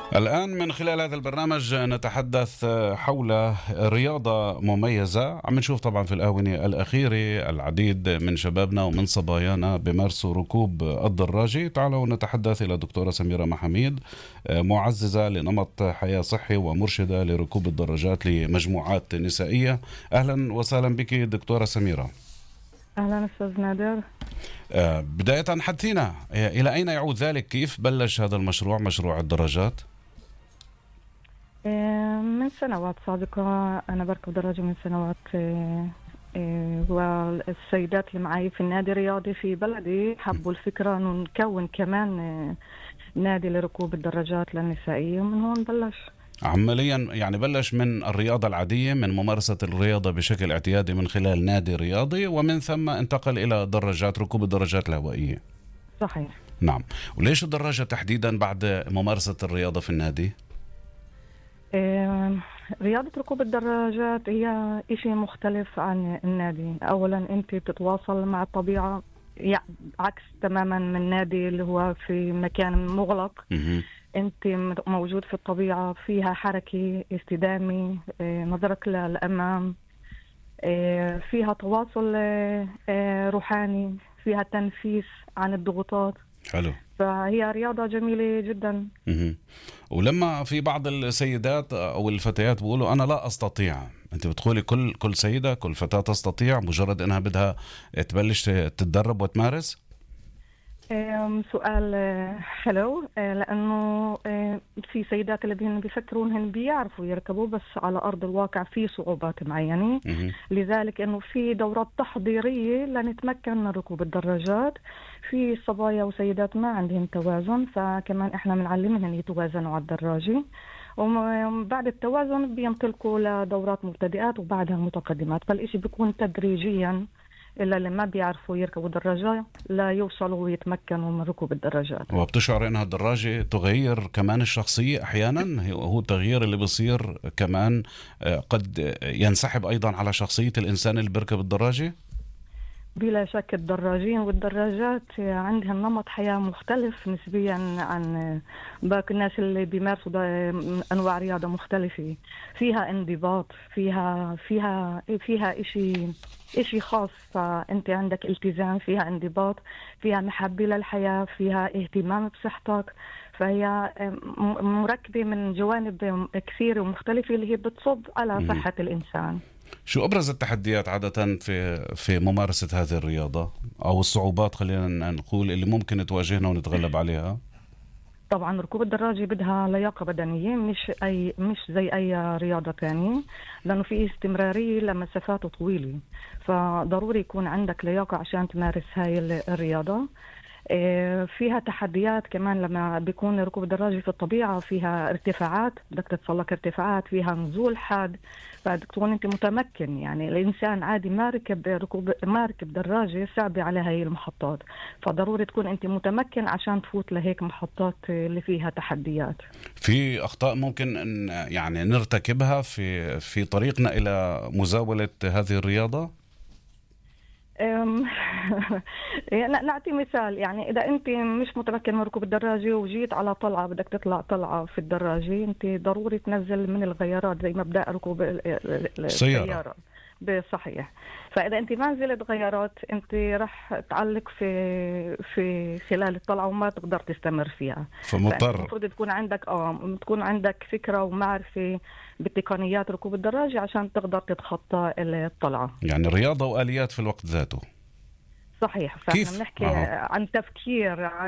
الآن من خلال هذا البرنامج نتحدث حول رياضة مميزة. عم نشوف طبعا في الآونة الأخيرة العديد من شبابنا ومن صبايانا بمارسوا ركوب الدراجة. تعالوا نتحدث إلى دكتورة سميرة محاميد، معززة لنمط حياة صحي ومرشدة لركوب الدراجات لمجموعات نسائية. أهلا وسهلا بك دكتورة سميرة. أهلا أستاذ نادر. بداية حدثينا إلى أين يعود ذلك؟ كيف بلش هذا المشروع، مشروع الدراجات؟ من سنوات سابقة أنا بركب دراجة من سنوات. والسيدات اللي معي في النادي الرياضي في بلدي حبوا الفكرة إنه نكون كمان نادي لركوب الدراجات للنسائية، ومن هون بلش عمليا يعني بلش من الرياضة العادية، من ممارسة الرياضة بشكل اعتيادي من خلال نادي رياضي، ومن ثم انتقل إلى دراجات، ركوب الدراجات الهوائية. صحيح. نعم. وليش الدراجة تحديدا بعد ممارسة الرياضة في النادي؟ رياضة ركوب الدراجات هي إشي مختلف عن النادي. أولا أنت بتتواصل مع الطبيعة، عكس تماما من نادي اللي هو في مكان مغلق. أنت موجود في الطبيعة، فيها حركة، استدامة، نظرك للأمام، فيها تواصل روحاني، فيها تنفيس عن الضغوطات. حلو. فهي رياضة جميلة جدا. ولما في بعض السيدات أو الفتيات بيقولوا أنا لا أستطيع، أنت بتقولي كل سيدة، كل فتاة تستطيع مجرد أنها بدها تبلش تتدرب وتمارس؟ سؤال حلو، لأنه في سيدات اللي بيفكروا إنهم بيعرفوا يركبوا، بس على أرض الواقع في صعوبات معينة. لذلك إنه في دورات تحضيرية لنتمكن من ركوب الدراجات. في صبايا وسيدات ما عندهم توازن، فكمان إحنا بنعلمهم يتوازنوا على الدراجة، وبعد التوازن بينطلقوا لدورات مبتدئات وبعدها متقدمات. فالإشي بيكون تدريجيا، إلا اللي ما بيعرفوا يركبوا دراجة لا يوصلوا ويتمكنوا من ركوب الدراجات. وبتشعر إنها الدراجة تغير كمان الشخصية أحيانا؟ هو التغيير اللي بيصير كمان قد ينسحب أيضا على شخصية الإنسان اللي بيركب الدراجة؟ بلا شك الدراجين والدراجات عندهم نمط حياة مختلف نسبيا عن باقي الناس اللي بيمارسوا أنواع رياضة مختلفة. فيها انضباط، فيها إشي خاص. فأنت عندك التزام، فيها انضباط، فيها محبة للحياة، فيها اهتمام بصحتك. فهي مركبة من جوانب كثيرة ومختلفة اللي هي بتصب على صحة الإنسان. شو أبرز التحديات عادة في ممارسة هذه الرياضة، أو الصعوبات خلينا نقول اللي ممكن تواجهنا ونتغلب عليها؟ طبعا ركوب الدراجة بدها لياقة بدنية، مش زي أي رياضة تانية، لأنه في استمرارية لمسافات طويلة. فضروري يكون عندك لياقة عشان تمارس هاي الرياضة. فيها تحديات كمان لما بيكون ركوب الدراجة في الطبيعة، فيها ارتفاعات، بدك تتسلق ارتفاعات، فيها نزول حاد، فبدك تكون انت متمكن. يعني الانسان عادي ما ركب دراجة صعبة على هاي المحطات، فضروري تكون انت متمكن عشان تفوت لهيك محطات اللي فيها تحديات. في أخطاء ممكن أن يعني نرتكبها في طريقنا إلى مزاولة هذه الرياضة؟ نعطي مثال. يعني إذا أنت مش متمكن من ركوب الدراجة وجيت على طلعة، بدك تطلع طلعة في الدراجة، أنت ضروري تنزل من الغيارات زي مبدأ ركوب السيارة. صحيح. فإذا أنت ما نزلت غيارات، أنت رح تعلق في خلال الطلعة وما تقدر تستمر فيها. فمضطر. المفروض تكون عندك فكرة ومعرفة بتقنيات ركوب الدراجة عشان تقدر تتخطى الطلعة. يعني رياضة وآليات في الوقت ذاته. صحيح. فاحنا بنحكي عن تفكير،